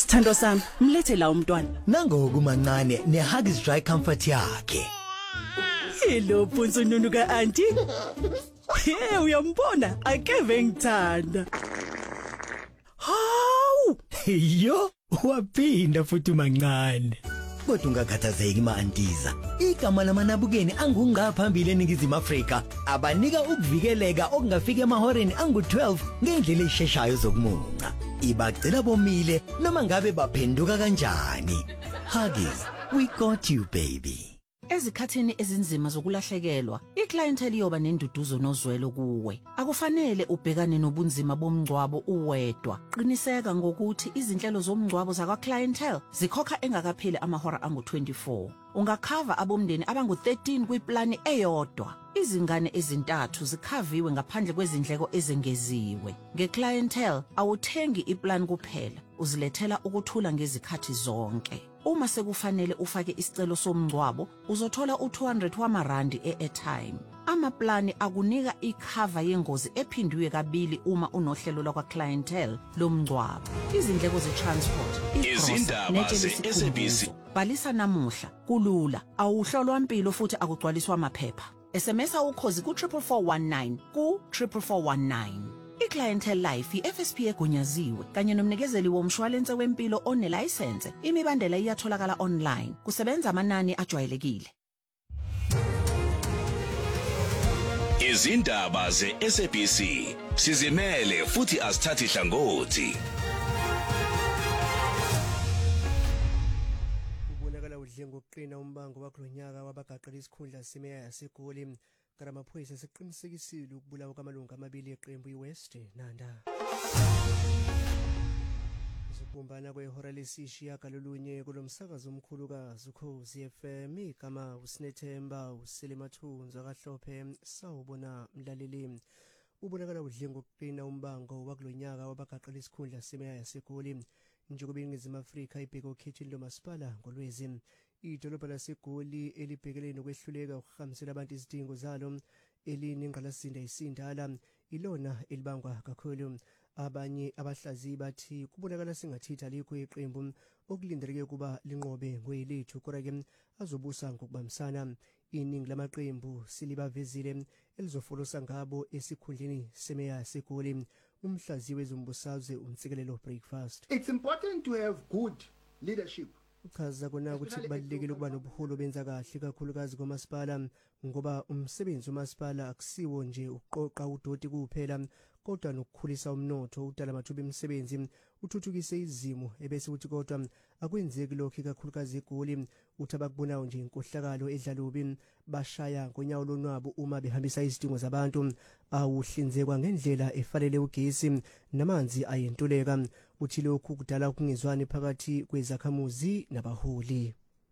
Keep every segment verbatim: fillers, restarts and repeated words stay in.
Sithando sami, mlethe la umntwana. Nangoku mancane neHuggies Dry Comfort yakhe. Hello Phunzu nunu ka auntie. Hey uyambona akeve ngithanda. Hawu, Yo, waphinda futhi mancane. Kodwa ungakhathazeki ma-antiza. Igama lamanabukeni angungaphambili eNingizimu Afrika abanika ukuvikeleka okungafika emahoreni angu twelve ngendlela esheshayo zokumunca. Ibagcina bomile noma ngabe baphenduka kanjani. Huggies, we got you baby. Ezikhathini ezinzima zokulahlekelwa, iclientele yoba nenduduzo nozwelo kuwe. Akufanele ubhekane nobunzima bomngcwabo uwedwa. Qiniseka ngokuthi izinhlelo zomngcwabo zakwa clientele zikhokha engakapheli amahora angu twenty-four. Ungakhava abomndeni abangu thirteen kwiplani eyodwa. Izingane ezintathu zikhaviwe ngaphandle kwezindleko ezengeziwe. Ngeclientele awuthengi iplan kuphela, uzilethela ukuthula ngezikhathi zonke. Uma sekufanele ufake isicelo somngcwabo, uzothola u two hundred wamarandi e-airtime. Amaplani akunika ikhava yengozi ephindwe kabili uma unohlelo lakwa clientele lomngcwabo. Izindleko ze-transport, izindaba ze-S A B C. Balisa namuhla, kulula, awuhlolwa impilo futhi akugcwaliswa amaphepha. S M S ukhozi ku triple four one nine ku triple four one nine. iClientele Life i-F S P egunyaziwe kanye nomnikezeli womshwalense wempilo onelicense. Imibandela iyatholakala online. Kusebenza amanani ajwayelekile. Izindaba ze-S A B C sizimele futhi asithathi hlangothi. Ubonakala udle ngokuqina umbango wakulonyaka wabagaqela isikhundla semeya yaseGoli. Karamaphoyisa siqinisekisile ukubulawa kwamalungu amabili eqembu iWest Nanda. Ukubumbana kwehora lesishiya kalolunye kulomsakazo omkhulukazi uKhosi F M igama uSinethemba uSelimathunza kaHlophe sawubona mlaleli. Ubonakala udle ngokuqina umbango wakulonyaka wabagaqela isikhundla semeya yaseGoli. Njengoba iNingizimu Afrika ibheka okhethweni lomasipala ngolwezi. Idolobha laseGoli elibhekelene nokwehluleka ukuhambisela abantu izidingo zalo elinengqalasinda isindala ilona elibangwa kakhulu. Abanye abahlaziyi bathi kubonakala singathitha likho iqembu okulindeleke kuba linqobe ngoyilethu kodwa-ke azobusa ngokubambisana. Iningi lamaqembu silibavezile elizofolosa ngabo esikhundleni semeya yaseGoli. Umhlaziyi wezombusazwe uMtsikelelo Breakfast. It's important to have good leadership. Uchaza kona ukuthi kubalulekile ukuba nobuholo benza kahle kakhulukazi kwamasipala ngoba umsebenzi wamasipala akusiwo nje uqoqa udoti kuphela kodwa nokukhulisa umnotho, udala amathuba emisebenzi, uthuthukise izimo ebese uthi kodwa akwenzeki lokho kakhulukazi eGoli. Uthi abakubonayo nje inkohlakalo edlalubi bashaya ngonyawo lonwabo uma behambisa izidingo zabantu awuhlinzekwa ngendlela efanele ugesi namanzi ayentuleka. Uthi lokhu kudala ukungezwani phakathi kwezakhamuzi nabaholi.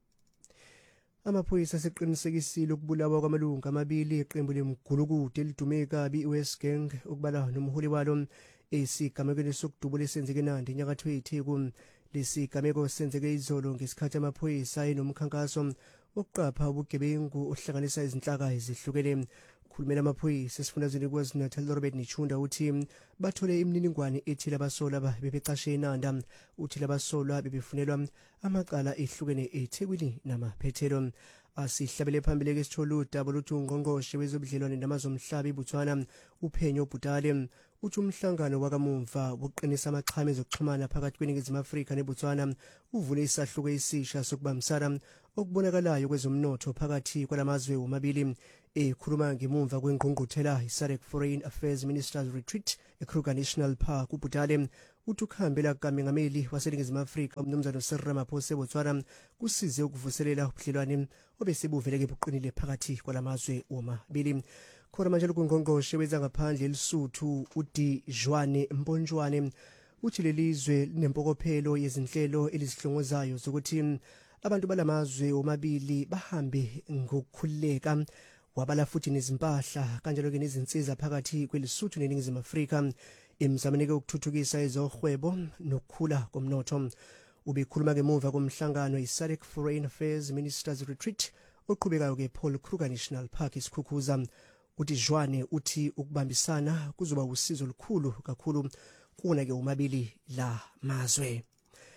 Amaphoyisa seqinisekisile ukubulawa kwamalungu amabili eqembu lemgulukude elidume kabi iWest Gang ukubala nomholi walo esigamekweni sokudubula esenzeke eNandi enyakatho yeTheku. Lesigameko senzeke izolo ngesikhathi amaphoyisa enomkhankaso wokuqapha ubugebengu ohlanganisa izinhlaka ezihlukene. Khulumela amaphoyisa esifundazweni kwaZulu-Natal Robert Nichunda uthi bathole imininingwane ethile abasolwa bebecashe eNanda. Uthi labasolwa bebefunelwa amacala ehlukene eThekwini namaphethelo. Asihlabele phambili ke sithole udaba luthi ungqongqoshe wezobudlelwane namazomhlaba eBotswana uphenyo Butale uthi umhlangano wakamumva wokuqinisa amaxhama ezokuxhumana phakathi kweNingizimu Afrika neBotswana uvule isahluko esisha sokubambisana okubonakalayo kwezomnotho phakathi kwalamazwe omabili. Ekhuluma ngemumva kwengqungquthela iSADC Foreign Affairs Ministers Retreat eKruger National Park, uButale uthi ukuhambela kukaMengameli waseNingizimu Afrika uMnumzana Cyril Ramaphosa eBotswana kusize ukuvuselela ubudlelwane obesebuvele buqinile phakathi kwalamazwe omabili. Khona manje lokungqongqoshe wezangaphandle elisuthu uDijwane Mponjwane uthi lelizwe linempokophelo yezinhlelo elizihlongozayo zokuthi abantu balamazwe omabili bahambe ngokukhuleka. Wabala futhi nezimpahla kanjalo ke nezinsiza phakathi kwelisuthu neNingizimu Afrika emzameni ukuthuthukisa ezohwebo nokukhula komnotho. Ubekhuluma ngemuva komhlangano iSADC Foreign Affairs Ministers Retreat oqhubekayo ke Paul Kruger National Park isikhukhuza. Uthi Jwane uthi ukubambisana kuzoba usizo olukhulu kakhulu kuna ke umabili la mazwe.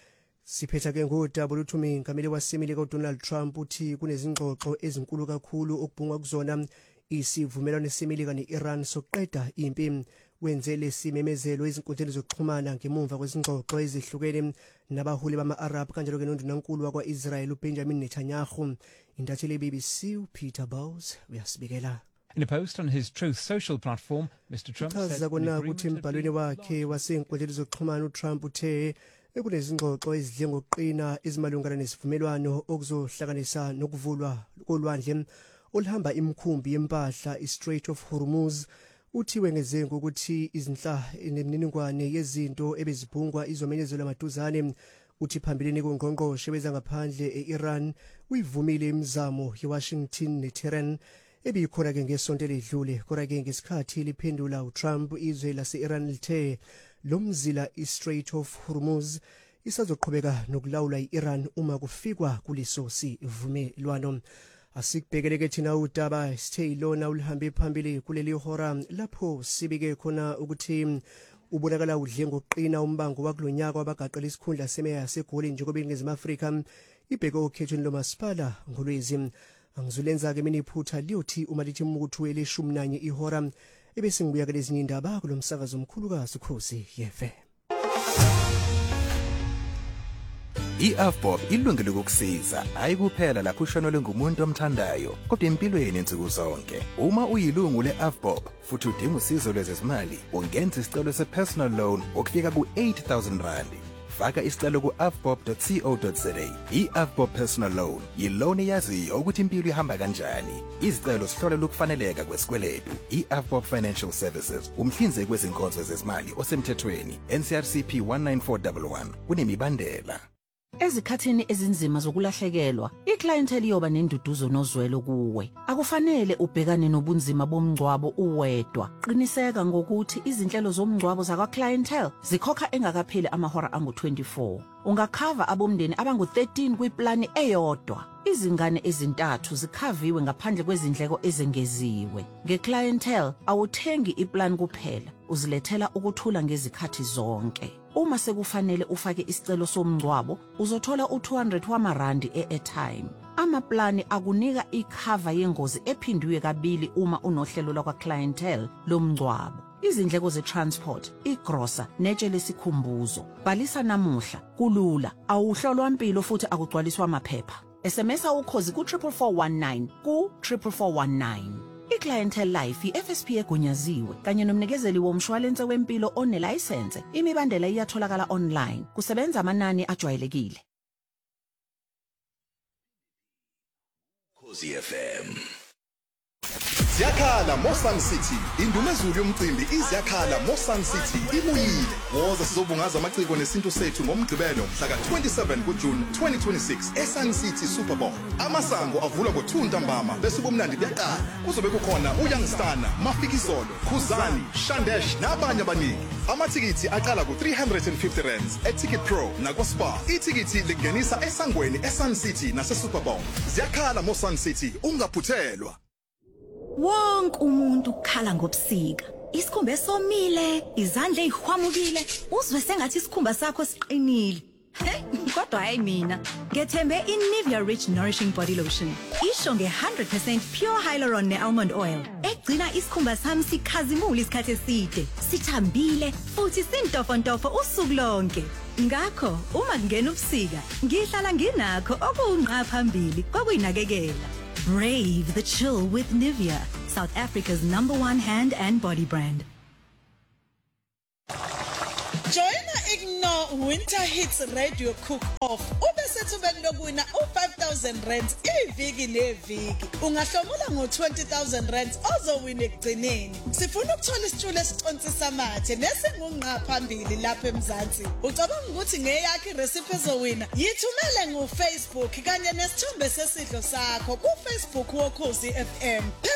Siphetha ke ngodaba oluthumi ingameli wasemelika uDonald Trump uthi kunezingxoxo ezinkulu kakhulu okubhungwa kuzona isivumelwano semelika neIran sokuqeda impi. Wenze lesimemezelo ezinkundleni zokuxhumana ngemuva kwezingxoxo ezihlukene nabaholi bama-Arab kanjalo ke nondunankulu wakwa-Israel uBenjamin Netanyahu. Intatheli ye-B B C uPeter Bowles uyasibikela. In a post on his Truth Social platform, Mister Trump said Chaza kona ukuthi embhalweni wakhe wasenkundleni zokuxhumana uTrump uthe ekunezingxoxo ezidle ngokuqina ezimalungana nesivumelwano okuzohlanganisa nokuvulwa kolwandle olihamba imkhumbi yempahla iStrait of Hormuz. Uthi wengeze ukuthi izinhla nemininingwane yezinto ebezibhungwa izomenyezelwa maduzane. Uthi phambilini kongqongqoshe bezangaphandle eIran uyivumile imizamo yeWashington neTehran ebikhona ke ngesonto eledlule. Kodwa ke ngesikhathi liphendula uTrump izwe lase-Iran lithe lo mzila iStrait of Hormuz isazoqhubeka nokulawula iIran uma kufikwa kuleso sivumelwano. Asikubhekeleke thina udaba sithe ilona ulihambe phambili kuleli hora lapho sibike khona ukuthi ubonakala udle ngokuqina umbango wakulonyaka wabagaqela isikhundla semeya yaseGoli njengoba iNingizimu Afrika ibheke okhethweni lomasipala ngolwezi. Angizulenza ke mina iphutha liyothi uma lithi umuthu eleshumi nanye ihora ebese ngibuya ke lezinye indaba kulomsakazo omkhulu kazi Khosi F M. I-Avbob ilungile ukukusiza hayi kuphela lapho ushonelwe ngumuntu omthandayo kodwa empilweni insuku zonke. Uma uyilungu le-Avbob futhi udinga usizo lwezezimali ungenza isicelo se-personal loan okufika ku-eight thousand rand. Faka isicelo ku-avbob dot co dot za. I-Avbob personal loan yiloan eyaziyo ukuthi impilo ihamba kanjani. Izicelo sihlolela ukufaneleka kwesikweletu. I-Avbob Financial Services umhlinzeki wezinkonzo zezimali osemthethweni N C R C P one nine four one one kunemibandela. Ezikhathini ezinzima zokulahlekelwa, iclientele iyoba nenduduzo nozwelo kuwe. Akufanele ubhekane nobunzima bomngcwabo uwedwa. Qiniseka ngokuthi izinhlelo zomngcwabo zakwa clientele zikhokha engakapheli amahora angu twenty-four. Ungakhava abomndeni abangu thirteen kwiplani eyodwa. Izingane ezintathu zikhaviwe ngaphandle kwezindleko ezengeziwe. Ngeclientele awuthengi iplan kuphela, uzilethela ukuthula ngezikhathi zonke. Uma sekufanele ufake isicelo somngcwabo, uzothola u two hundred wamarandi e-airtime. Amaplani akunika ikhava yengozi ephindiwe kabili uma unohlelo lakwa clientele lomngcwabo. Izindleko ze-transport, igrosa, netshe lesikhumbuzo. Bhalisa namuhla, kulula, awuhlolwa impilo futhi akugcwaliswa amaphepha. S M S ukhozi ku four four one nine ku four four one nine. I-Clientele Life i-F S P egunyaziwe kanye nomnikezeli womshwalense wempilo onelicense. Imibandela iyatholakala online. Kusebenza amanani ajwayelekile. Khosi F M. Siyakhala Mosan City, indumezulu yomcimbi iziyakhala Mosan City ibuyile. Woza sizobungaza amaciko nesintu sethu ngomgcibelo mhla ka twenty-seven kuJune twenty twenty-six eSun City Super Bowl. Amasango avula ngo-two ntambama bese ubumnandi buyaqala. Kuzobe kukhona uYoungstana, Mafikizolo, Khuzani, Shandesh nabanye abaningi. Amathikithi aqala ku-three hundred fifty rands eTicket Pro nakwaSpar. Ithikithi lingenisa esangweni eSun City naseSuper Bowl. Siyakhala Mosan City, ungaphuthelwa. Wonke umuntu ukhala ngobusika. Isikhumba esomile, izandla ezihwamukile, uzwe sengathi isikhumba sakho siqinile. Kodwa hayi mina, ngethembe iNivea Rich Nourishing Body Lotion. Isho nge one hundred percent pure hyaluron ne-almond oil. Egcina isikhumba sami sikhazimula isikhathi eside, sithambile futhi sintofontofo usuku lonke. Ngakho, uma kungena ubusika, ngihlala nginakho okungqa phambili kokuyinakekela. Brave the chill with Nivea, South Africa's number one hand and body brand. Join Igno Winter Hits Radio Cook-Off. Ubesethu bekulokuwina u five thousand rands iviki neviki. Ungahlomula ngo twenty thousand rands ozowina ekugcineni. Sifuna ukuthola isitshule esiqonsisa amathe nesingungqa phambili lapha eMzansi. Ucabanga ukuthi ngeyakhe recipe ezowina? Yithumele ngo Facebook kanye nesithombe sesidlo sakho ku Facebook woKhosi F M.